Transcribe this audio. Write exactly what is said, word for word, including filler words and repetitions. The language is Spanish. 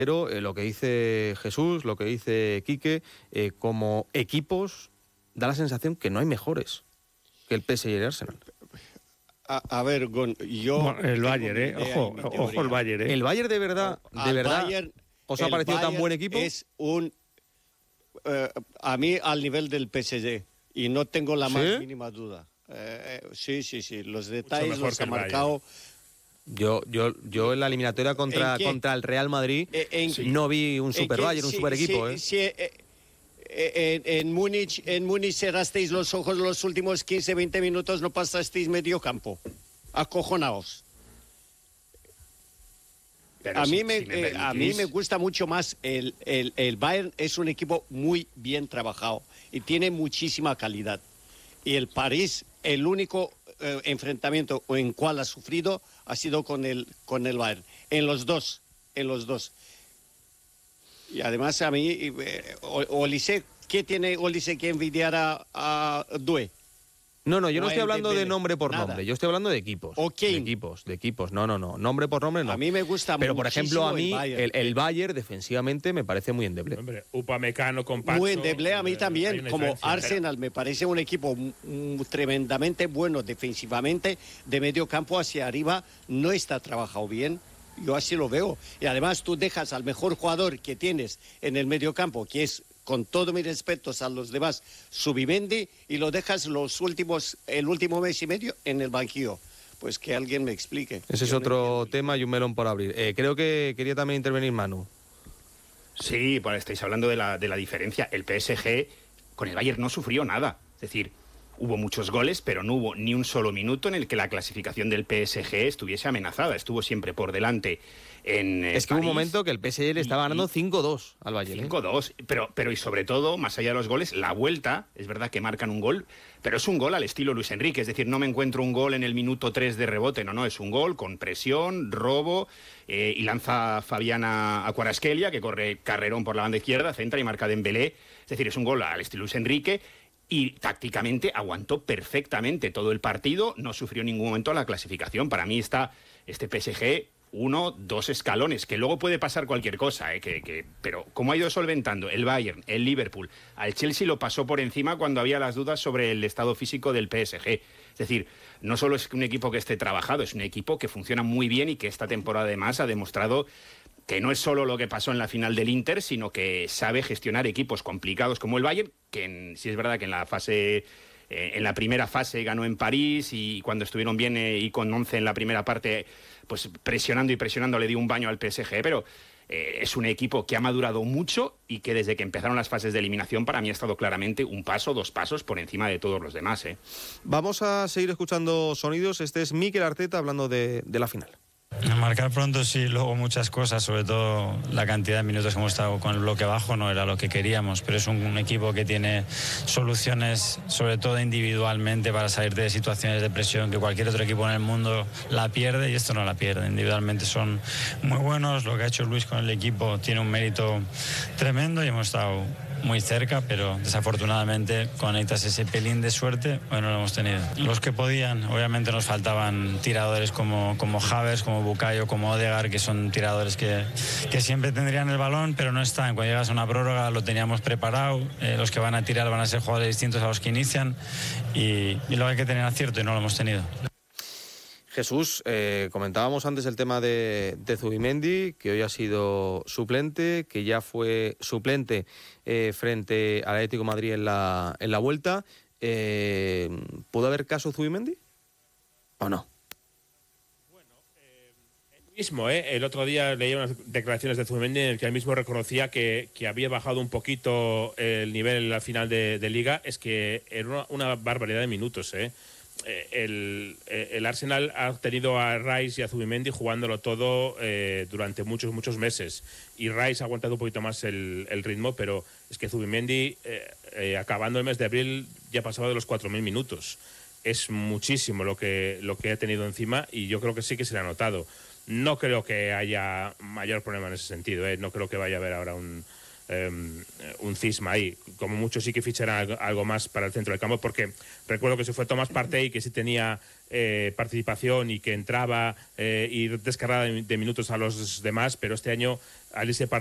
Pero eh, lo que dice Jesús, lo que dice Quique, eh, como equipos, da la sensación que no hay mejores que el P S G y el Arsenal. A, a ver, Gon, yo... Bueno, el Bayern, ¿eh? Ojo, ojo el Bayern, ¿eh? El Bayern de verdad, no, de verdad, Bayern, ¿os ha parecido Bayern tan buen equipo? Es un... Uh, a mí al nivel del P S G, y no tengo la ¿Sí? más mínima duda. Eh, sí, sí, sí, los detalles los ha marcado... Yo, yo, yo en la eliminatoria contra, contra el Real Madrid ¿En, en, no vi un super Bayern, un sí, super equipo. Sí, ¿eh? sí, eh, En, en Múnich en Múnich cerrasteis los ojos los últimos quince veinte minutos, no pasasteis medio campo. Acojonaos. A mí, si, me, si me eh, a mí me gusta mucho más el, el, el Bayern, es un equipo muy bien trabajado y tiene muchísima calidad. Y el París, el único eh, enfrentamiento en cual ha sufrido ha sido con el, con el Bayern. En los dos, en los dos. Y además a mí, eh, Olise, ¿qué tiene Olise que envidiar a, a Doué? No, no, yo no estoy hablando de nombre por Nada. nombre, yo estoy hablando de equipos. Okay. De equipos, de equipos, no, no, no, nombre por nombre no. A mí me gusta Pero por ejemplo a mí, el Bayern. El, el Bayern defensivamente me parece muy endeble. Hombre, Upamecano, compacto. Muy endeble a mí también, como Arsenal, me parece un equipo mm, tremendamente bueno defensivamente, de medio campo hacia arriba, no está trabajado bien. Yo así lo veo. Y además tú dejas al mejor jugador que tienes en el mediocampo, que es, con todos mis respetos a los demás, Zubimendi, y lo dejas los últimos, el último mes y medio en el banquillo. Pues que alguien me explique. Ese es otro tema y un melón por abrir. Eh, creo que quería también intervenir Manu. Sí, bueno, estáis hablando de la, de la diferencia. El P S G con el Bayern no sufrió nada. Es decir, hubo muchos goles, pero no hubo ni un solo minuto en el que la clasificación del P S G estuviese amenazada. Estuvo siempre por delante en eh, Es que París, hubo un momento que el P S G le estaba ganando cinco dos al Bayern. cinco dos, ¿eh? pero, pero y sobre todo, más allá de los goles, la vuelta, es verdad que marcan un gol, pero es un gol al estilo Luis Enrique. Es decir, no me encuentro un gol en el minuto tres de rebote, no, no, es un gol con presión, robo, eh, y lanza Fabiana a Kvaratskhelia, que corre carrerón por la banda izquierda, centra y marca Dembélé. Es decir, es un gol al estilo Luis Enrique. Y tácticamente aguantó perfectamente todo el partido, no sufrió en ningún momento la clasificación. Para mí está este P S G uno, dos escalones, que luego puede pasar cualquier cosa, ¿eh? que, que, pero como ha ido solventando el Bayern, el Liverpool, al Chelsea lo pasó por encima cuando había las dudas sobre el estado físico del P S G. Es decir, no solo es un equipo que esté trabajado, es un equipo que funciona muy bien y que esta temporada además ha demostrado que no es solo lo que pasó en la final del Inter, sino que sabe gestionar equipos complicados como el Bayern, que en, sí es verdad que en la fase, eh, en la primera fase ganó en París, y cuando estuvieron bien eh, y con once en la primera parte, pues presionando y presionando le dio un baño al P S G, pero eh, es un equipo que ha madurado mucho y que desde que empezaron las fases de eliminación para mí ha estado claramente un paso, dos pasos por encima de todos los demás. ¿eh? Vamos a seguir escuchando sonidos. Este es Mikel Arteta hablando de, de la final. Marcar pronto sí, luego muchas cosas, sobre todo la cantidad de minutos que hemos estado con el bloque bajo no era lo que queríamos, pero es un, un equipo que tiene soluciones, sobre todo individualmente, para salir de situaciones de presión que cualquier otro equipo en el mundo la pierde, y esto no la pierde. Individualmente son muy buenos, lo que ha hecho Luis con el equipo tiene un mérito tremendo y hemos estado muy cerca, pero desafortunadamente conectas ese pelín de suerte, bueno, lo hemos tenido. Los que podían, obviamente nos faltaban tiradores como, como Havertz, como Bukayo, como Odegaard, que son tiradores que, que siempre tendrían el balón, pero no están. Cuando llegas a una prórroga lo teníamos preparado, eh, los que van a tirar van a ser jugadores distintos a los que inician, y, y luego hay que tener acierto y no lo hemos tenido. Jesús, eh, comentábamos antes el tema de, de Zubimendi, que hoy ha sido suplente, que ya fue suplente eh, frente al Atlético de Madrid en la, en la vuelta. Eh, ¿Pudo haber caso Zubimendi o no? Bueno, eh, él mismo, eh, el otro día leía unas declaraciones de Zubimendi en el que él mismo reconocía que, que había bajado un poquito el nivel en la final de, de Liga. Es que era una, una barbaridad de minutos, eh. El, el Arsenal ha tenido a Rice y a Zubimendi jugándolo todo eh, durante muchos, muchos meses, y Rice ha aguantado un poquito más el, el ritmo, pero es que Zubimendi, eh, eh, acabando el mes de abril, ya pasaba de los cuatro mil minutos. Es muchísimo lo que, lo que ha tenido encima, y yo creo que sí que se le ha notado. No creo que haya mayor problema en ese sentido, ¿eh? No creo que vaya a haber ahora un... eh, un cisma ahí. Como mucho sí que ficharán algo, algo más para el centro del campo, porque recuerdo que se fue Tomás Partey, que sí tenía eh, participación y que entraba eh, y descargaba de, de minutos a los demás, pero este año al irse